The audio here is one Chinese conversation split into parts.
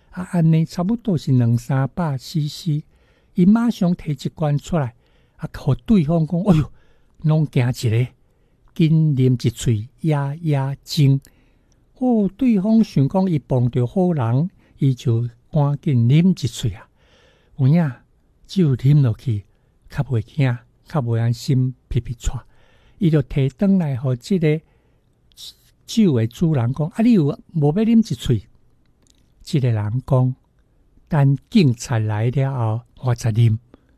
安尼差不多是200-300 cc， 伊马上摕一罐出来，互对方讲：“哎呦，拢惊一个，紧啉一喙压压惊。”对方想讲伊碰到好人，伊就赶紧啉一喙啊。有影只有啉落去，较袂惊，较袂安心皮皮喘。伊就摕转来，互即个酒的主人讲：“你有无要啉一喙？”即个人讲：“等警察来了后，我才啉。”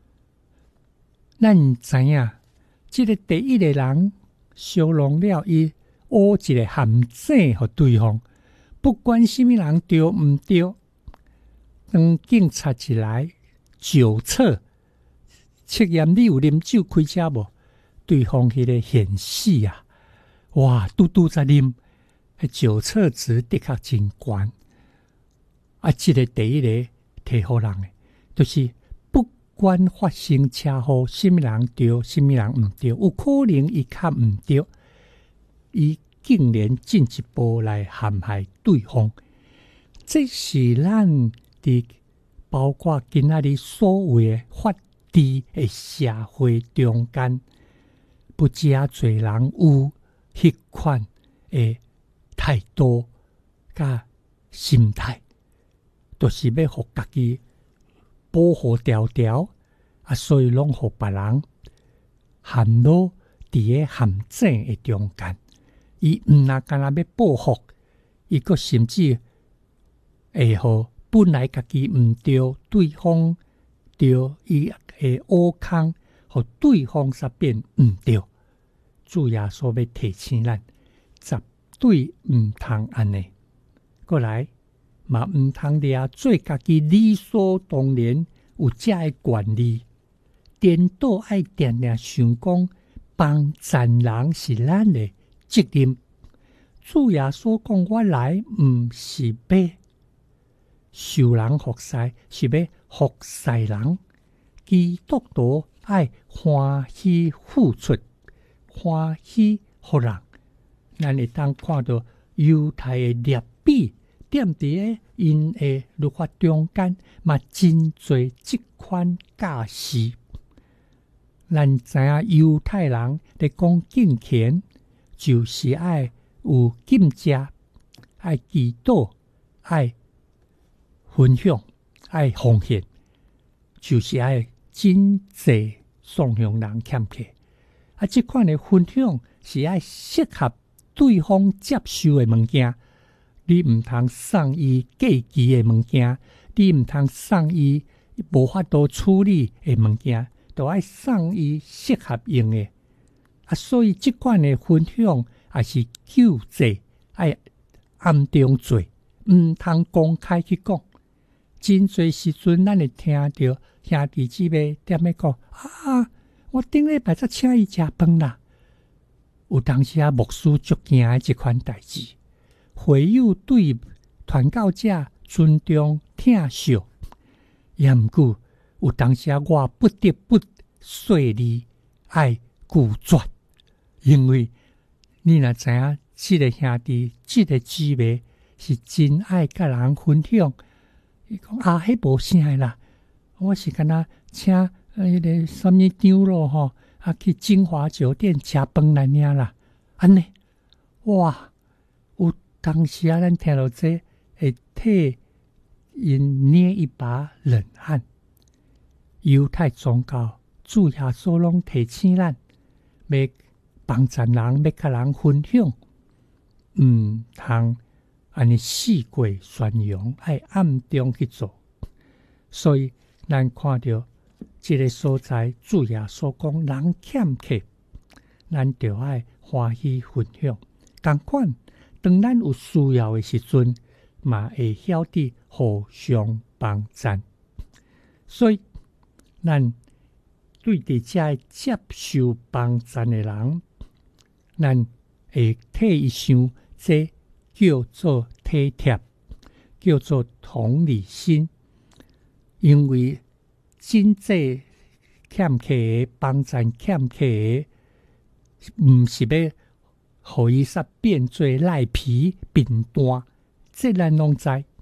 咱知影，即个第一个人烧弄了伊。挖一个陷阱给对方，不管什么人对唔对，当警察一来，酒测测验你有啉酒开车无？对方迄个显示啊，哇，拄在啉，酒测值的确真高。这个第一个摕好人的，就是不管发生车祸，什么人对，什么人唔对，有可能伊较唔对。伊竟然进一步来陷害对方，这是咱伫包括今仔日所谓的法治的社会中间，不只侪人有迄款的态度甲心态，就是要互家己保护条条，所以拢互别人陷落伫个陷阱的中间。伊毋那干那要报复，伊阁甚至会互本来家己毋对，对方对，伊会挖空，互对方煞变毋对。主耶稣要提醒咱，绝对毋通安尼。过来嘛，毋通掠做家己理所当然有遮个权利，颠倒爱定定想讲帮赞人是咱的责任。主耶稣讲：“我来毋是要受人服侍，是要服侍人。基督徒爱欢喜付出，欢喜互人。”咱会当看到犹太的律比踮伫因的律法中间，嘛真侪即款教示。咱知影犹太人咧讲敬虔，就是爱有禁食，爱祈祷，爱分享，爱奉献，就是爱真济送向人欠客。这款的分享是爱适合对方接受的物件，你毋通送伊过期的物件，你毋通送伊无法度处理的物件，都爱送伊适合用的。所以这款的分享也是救济，爱暗中做，毋通公开去讲。真侪时阵，咱会听到兄弟姊妹踮咧讲：“我顶礼拜才请伊食饭啦。”有当时牧师足惊的这款代志，会友对传教者尊重疼惜，也毋过有当时我不得不说你爱拒绝，因为你若知影这个兄弟、这个姊妹是真爱甲人分享。伊讲迄无啥啦，我是敢若请迄个什么张罗吼，去金华酒店食饭来尔啦，安尼，哇！有当时咱听到这，会替因捏一把冷汗。犹太宗教主耶稣拢提醒咱，要帮助人，要甲人分享，毋通安尼四过宣扬，爱暗中去做。所以咱看到这个所在，主耶稣讲人欠客，咱就爱欢喜分享。同款，当咱有需要的时阵，嘛会晓得互相帮衬。所以，咱对伫遮接受帮衬的人，咱会替伊想，这叫做体贴，叫做同理心。因为真正欠客的帮衬欠客的，毋是要互伊煞变做赖皮扁担，这咱拢知。